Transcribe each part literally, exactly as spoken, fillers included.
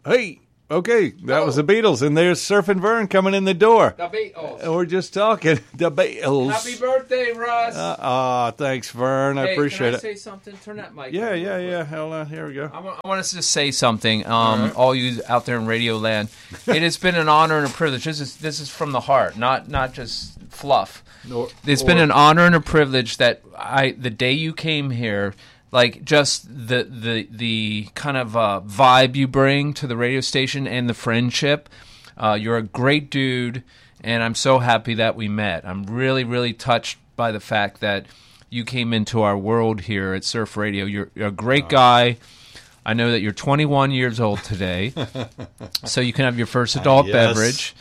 Hey, okay, that oh. was the Beatles, and there's Surfing Vern coming in the door. The Beatles. And we're just talking. The Beatles. Happy birthday, Russ. Uh, uh, thanks, Vern. I hey, appreciate can I it. say something? Turn that mic Yeah, on yeah, yeah. Hold on. Here we go. I want, I want us to say something, um, all, right. all you out there in Radio Land. It has been an honor and a privilege. This is this is from the heart, not not just fluff. No, it's or, been an honor and a privilege that I the day you came here. Like just the the the kind of uh, vibe you bring to the radio station and the friendship. Uh, you're a great dude, and I'm so happy that we met. I'm really, really touched by the fact that you came into our world here at Surf Radio. You're, you're a great guy. I know that you're twenty-one years old today, so you can have your first adult uh, yes. beverage.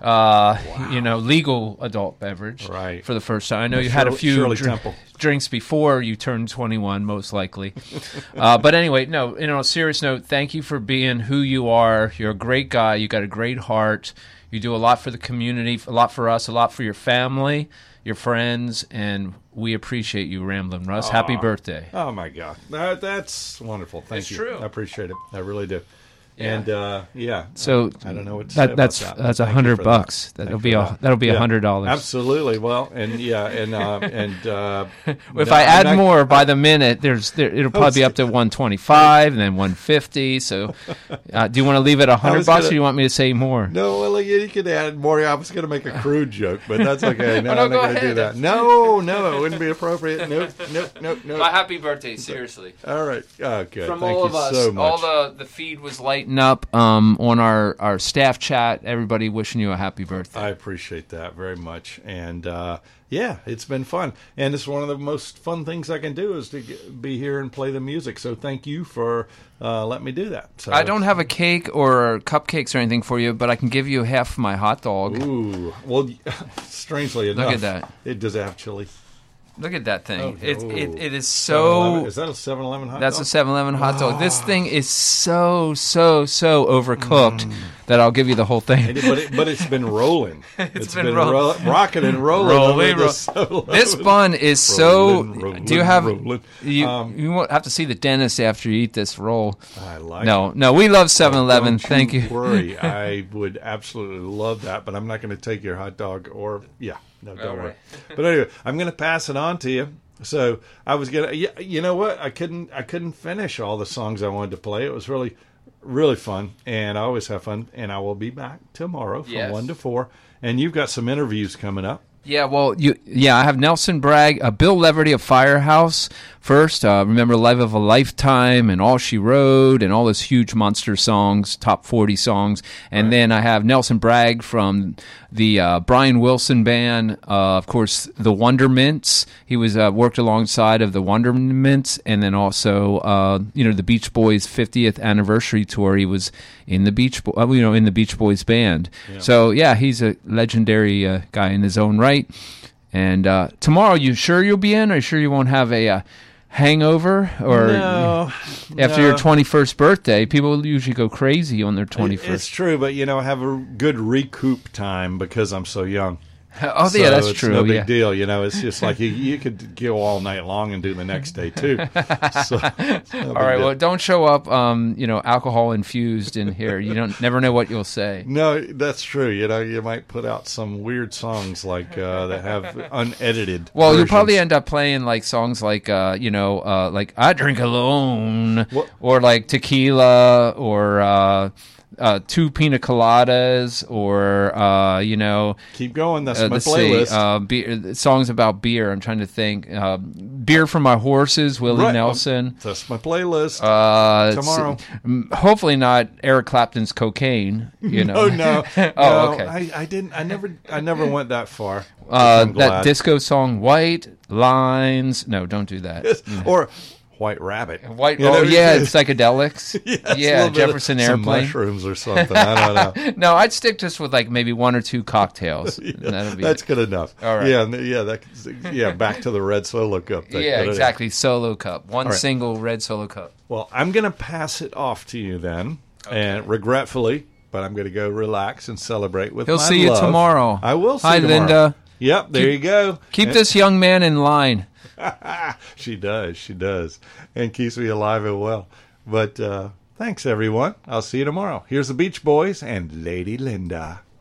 Uh, wow. You know, legal adult beverage right. for the first time. I know you Shirley, had a few dr- drinks before you turned twenty-one, most likely. uh, but anyway, no, you know, on a serious note, thank you for being who you are. You're a great guy. You got a great heart. You do a lot for the community, a lot for us, a lot for your family, your friends, and we appreciate you, Ramblin' Russ. Aww. Happy birthday. Oh, my God. That, that's wonderful. Thank it's you. True. I appreciate it. I really do. Yeah. And uh, yeah, so I don't know what to that, say that's about that. that's a hundred bucks. That. That'll be a that. that'll be a yeah. hundred dollars. Absolutely. Well, and yeah, and uh, and uh, if no, I add not, more by the minute, there's there, it'll probably be up to one twenty five and then one fifty. So, uh, do you want to leave it a hundred bucks, gonna, or do you want me to say more? No, well, you can add more. I was going to make a crude joke, but that's okay. No, oh, no I'm not going to do that. No, no, it wouldn't be appropriate. Nope, nope, nope, nope. My happy birthday, seriously. All right. Oh, good. From Thank all you of us, so much. all the the feed was lighting up. Um. On our, our staff chat, everybody wishing you a happy birthday. I appreciate that very much. And, uh, yeah, it's been fun. And it's one of the most fun things I can do is to get, be here and play the music. So thank you for uh, letting me do that. So I don't have a cake or cupcakes or anything for you, but I can give you half my hot dog. Ooh. Well, strangely enough. Look at that. It does have chili. Look at that thing. Oh, it, oh. it it is so... Is that a seven eleven hot that's dog? That's a seven eleven hot oh. dog. This thing is so, so, so overcooked mm. that I'll give you the whole thing. It, but, it, but it's been rolling. it's, it's been, been roll- ro- rocking and rolling. rolling ro- this, this bun is rolling, so... rolling, do you have... rolling. You, um, you won't have to see the dentist after you eat this roll. I like no, it. No, we love seven eleven. Don't Thank you. worry. I would absolutely love that, but I'm not going to take your hot dog or... Yeah, no, don't All worry. right. But anyway, I'm going to pass it on to you. So I was gonna, yeah, you know what? I couldn't, I couldn't finish all the songs I wanted to play. It was really, really fun, and I always have fun. And I will be back tomorrow from yes. one to four. And you've got some interviews coming up. Yeah, well, you, yeah, I have Nelson Bragg, uh, Bill Leverty of Firehouse first. Uh, remember Life of a Lifetime and All She Wrote and all those huge monster songs, top forty songs. And right. then I have Nelson Bragg from the uh, Brian Wilson Band, uh, of course, the Wondermints. He was uh, worked alongside of the Wondermints, and then also, uh, you know, the Beach Boys' fiftieth anniversary tour. He was in the Beach, Bo- uh, you know, in the Beach Boys band. Yeah. So yeah, he's a legendary uh, guy in his own right. And uh, tomorrow, you sure you'll be in? Are you sure you won't have a uh, hangover? Or no, after no. your twenty-first birthday, people usually go crazy on their twenty-first. It's true, but you know, I have a good recoup time because I'm so young. Oh, so yeah, that's it's true. No big yeah. deal. You know, it's just like you, you could go all night long and do the next day too. So, all right. Deal. Well, don't show up, um, you know, alcohol infused in here. You don't never know what you'll say. No, that's true. You know, you might put out some weird songs like uh, that have unedited. Well, versions. You'll probably end up playing like songs like, uh, you know, uh, like I Drink Alone, what? Or like Tequila, or. Uh, Uh, two pina coladas, or uh, you know, keep going. That's uh, my playlist. See, uh, beer, songs about beer. I'm trying to think. Uh, Beer for My Horses, Willie right. Nelson. That's my playlist. Uh, tomorrow. Hopefully not Eric Clapton's Cocaine. You know. no, no. oh, no, okay. I, I didn't. I never. I never went that far. Uh, that disco song, White Lines. No, don't do that. Yes. Or. White Rabbit. White. You oh, know, yeah, psychedelics. yes, yeah, Jefferson of, Airplane. Some mushrooms or something. I don't know. no, I'd stick just with like maybe one or two cocktails. yeah, be that's it. good enough. All right. Yeah, yeah, that, yeah. Back to the red Solo Cup. yeah, exactly. Solo Cup. One right. single red Solo Cup. Well, I'm going to pass it off to you then, okay. and regretfully, but I'm going to go relax and celebrate with. He'll my see love. you tomorrow. I will. See Hi, you tomorrow. Linda. Yep, there keep, you go. Keep and, this young man in line. she does, she does, and keeps me alive and well. But uh, Thanks, everyone. I'll see you tomorrow. Here's the Beach Boys and Lady Linda.